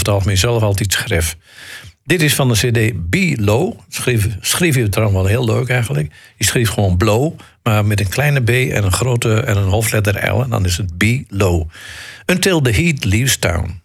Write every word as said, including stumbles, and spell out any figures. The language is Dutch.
het algemeen zelf altijd schreef. Dit is van de cd B-Low. Schreef, schreef hij trouwens wel heel leuk eigenlijk. Je schreef gewoon blow, maar met een kleine b en een grote en een hoofdletter L. En dan is het B-Low. Until the Heat Leaves Town.